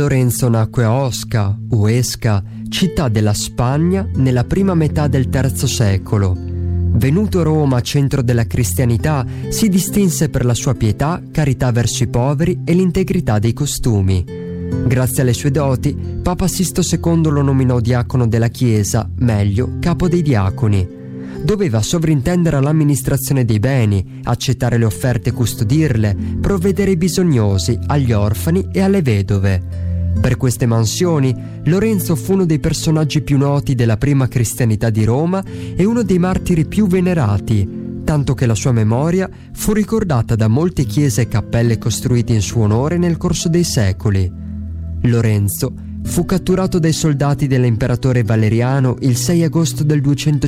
Lorenzo nacque a Osca, Huesca, città della Spagna, nella prima metà del III secolo. Venuto a Roma, centro della cristianità, si distinse per la sua pietà, carità verso i poveri e l'integrità dei costumi. Grazie alle sue doti, Papa Sisto II lo nominò diacono della Chiesa, meglio, capo dei diaconi. Doveva sovrintendere all'amministrazione dei beni, accettare le offerte e custodirle, provvedere ai bisognosi, agli orfani e alle vedove. Per queste mansioni, Lorenzo fu uno dei personaggi più noti della prima cristianità di Roma e uno dei martiri più venerati, tanto che la sua memoria fu ricordata da molte chiese e cappelle costruite in suo onore nel corso dei secoli. Lorenzo fu catturato dai soldati dell'imperatore Valeriano il 6 agosto del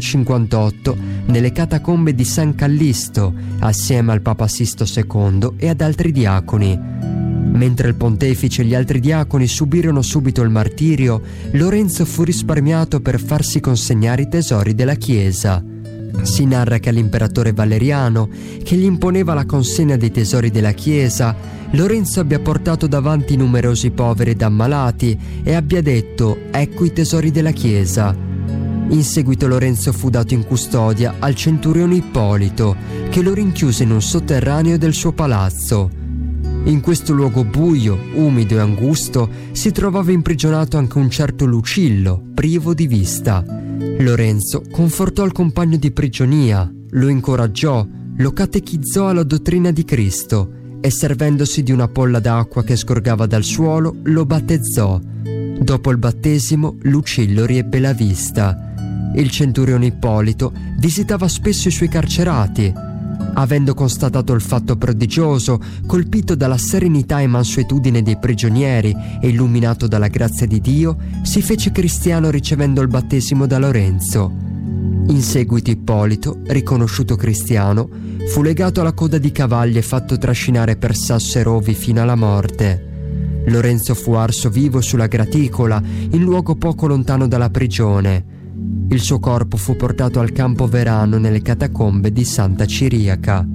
258 nelle catacombe di San Callisto, assieme al Papa Sisto II e ad altri diaconi. Mentre il pontefice e gli altri diaconi subirono subito il martirio, Lorenzo fu risparmiato per farsi consegnare i tesori della Chiesa. Si narra che all'imperatore Valeriano, che gli imponeva la consegna dei tesori della Chiesa, Lorenzo abbia portato davanti numerosi poveri ed ammalati e abbia detto: «Ecco i tesori della Chiesa». In seguito Lorenzo fu dato in custodia al centurione Ippolito, che lo rinchiuse in un sotterraneo del suo palazzo. In questo luogo buio, umido e angusto si trovava imprigionato anche un certo Lucillo, privo di vista. Lorenzo confortò il compagno di prigionia, lo incoraggiò, lo catechizzò alla dottrina di Cristo e, servendosi di una polla d'acqua che sgorgava dal suolo, lo battezzò. Dopo il battesimo, Lucillo riebbe la vista. Il centurione Ippolito visitava spesso i suoi carcerati. Avendo constatato il fatto prodigioso, colpito dalla serenità e mansuetudine dei prigionieri e illuminato dalla grazia di Dio, si fece cristiano ricevendo il battesimo da Lorenzo. In seguito Ippolito, riconosciuto cristiano, fu legato alla coda di cavalli e fatto trascinare per sasso e rovi fino alla morte. Lorenzo fu arso vivo sulla graticola, in luogo poco lontano dalla prigione. Il suo corpo fu portato al Campo Verano nelle catacombe di Santa Ciriaca.